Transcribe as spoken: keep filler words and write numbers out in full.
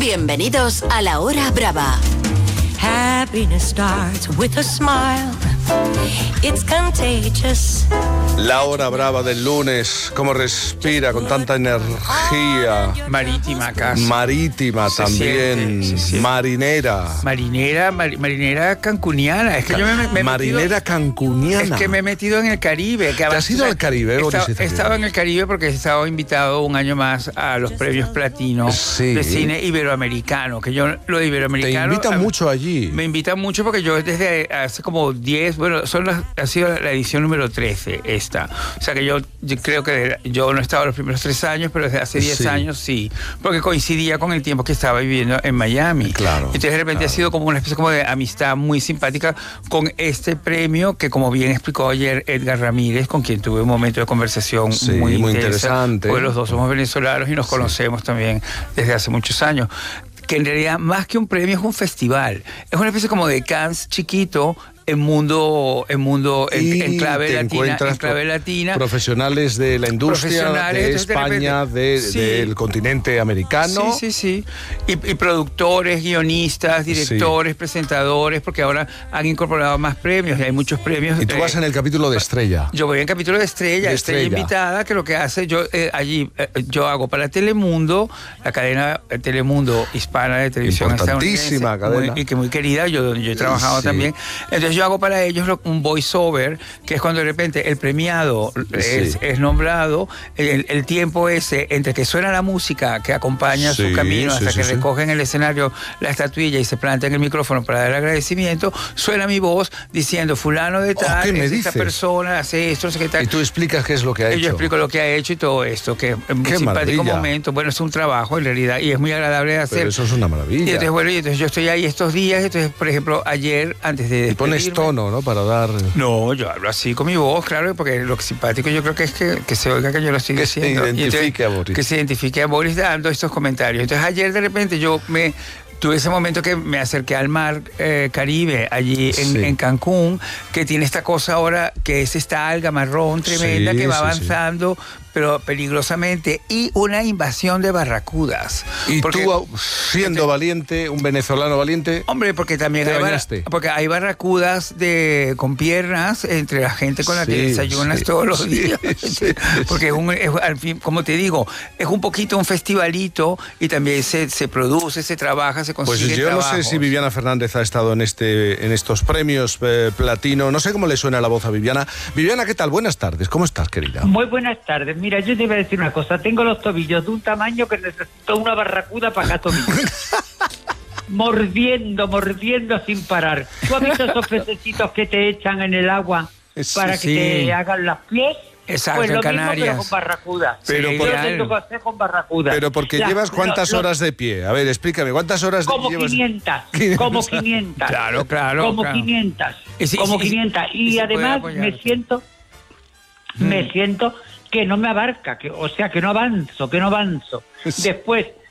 Bienvenidos a La Hora Brava. Happiness starts with a smile. It's contagious. La Hora Brava del lunes, cómo respira con tanta energía. Marítima casi. Marítima Se también. siente, se siente. Marinera. Marinera, mar- marinera cancuniana. Es que yo me, me he metido- Marinera cancuniana. Es que me he metido en el Caribe. Que ¿Te has ido al Caribe, He Boris estado, he Izaguirre? estado en el Caribe porque he estado invitado un año más a los premios platino Sí. de cine iberoamericano. Que yo lo de Te iberoamericano. invitan a- mucho allí. Me invitan mucho porque yo desde hace como diez, bueno, son las, ha sido la edición número trece esta. O sea que yo, yo creo que yo no he estado los primeros tres años, pero desde hace diez Sí. años sí. Porque coincidía con el tiempo que estaba viviendo en Miami. Claro, Entonces de repente claro. ha sido como una especie como de amistad muy simpática con este premio que, como bien explicó ayer Edgar Ramírez, con quien tuve un momento de conversación Sí, muy, muy intensa, interesante. porque los dos somos venezolanos y nos conocemos también desde hace muchos años. Que en realidad más que un premio es un festival. Es una especie como de Cannes chiquito en mundo, en mundo, en, Y en clave te latina, encuentras en clave pro- latina. profesionales de la industria, Profesionales, de entonces, de España, repente- de- sí. del continente americano. Sí, sí, sí. Y, y productores, guionistas, directores, presentadores, porque ahora han incorporado más premios y hay muchos premios. Y tú vas eh, en el capítulo de Estrella. Yo voy en capítulo de Estrella, De Estrella, Estrella. invitada, que lo que hace, yo eh, allí, eh, yo hago para Telemundo, la cadena eh, Telemundo hispana de televisión Importantísima estadounidense, muy- cadena. y que muy querida, yo, donde yo he trabajado Sí. también. Entonces yo hago para ellos lo- un voiceover, que es cuando de repente el premiado es, Sí. es nombrado, el, el tiempo ese entre que suena la música que acompaña Sí, su camino sí, hasta sí, que sí. recogen el escenario la estatuilla y se plantan el micrófono para dar agradecimiento, suena mi voz diciendo fulano de Oh, tal, ¿qué me es esta dices? persona, hace esto, no sé qué tal. Y tú explicas qué es lo que ha Y hecho. yo explico lo que ha hecho y todo esto, que es un Qué simpático maravilla. momento. Bueno, es un trabajo en realidad y es muy agradable de hacer. Pero eso es una Y maravilla. entonces, bueno, y entonces yo estoy ahí estos días, entonces, por ejemplo, ayer, antes de Y pones despedirme- tono, ¿no? Para dar... No, yo hablo así con mi voz, claro, porque lo simpático yo creo que es que, que se oiga que yo lo estoy Que se diciendo. Y entonces, identifique a Boris. Que se identifique a Boris dando estos comentarios. Entonces ayer de repente yo me... Tuve ese momento que me acerqué al mar eh, Caribe, allí en, Sí. en Cancún, que tiene esta cosa ahora, que es esta alga marrón tremenda Sí, que va sí, sí. avanzando, pero peligrosamente, y una invasión de barracudas. Y Porque- tú, siendo valiente, un venezolano valiente... Hombre, porque también ¿Te hay, barra- bañaste? porque hay barracudas de, con piernas entre la gente con la que Sí, desayunas sí, todos los sí, días. sí, Porque es un, es, al fin, como te digo, es un poquito un festivalito y también se, se produce, se trabaja, se Pues consigue yo no sé trabajos. si Viviana Fernández ha estado en este en estos premios eh, platino. No sé cómo le suena la voz a Viviana. Viviana, ¿qué tal? Buenas tardes. ¿Cómo estás, querida? Muy buenas tardes. Mira, yo te iba a decir una cosa. Tengo los tobillos de un tamaño que necesito una barracuda para cada tobillo. mordiendo, mordiendo sin parar. ¿Tú has visto esos pececitos que te echan en el agua Sí, para que sí. te hagan las pies? Exacto, pues en lo mismo, Canarias. pero con barracuda. Pero yo por- lo tengo que hacer con barracuda. Pero porque La- llevas cuántas lo- lo- horas de pie. A ver, explícame, ¿cuántas horas de Como llevas? quinientas, quinientas. como quinientas. Claro, claro, Como claro. quinientas, Y si- como y si- quinientas. Y, y si puede además apoyarte. me siento, me siento que no me abarca, que, o sea, que no avanzo, que no avanzo. Sí. Después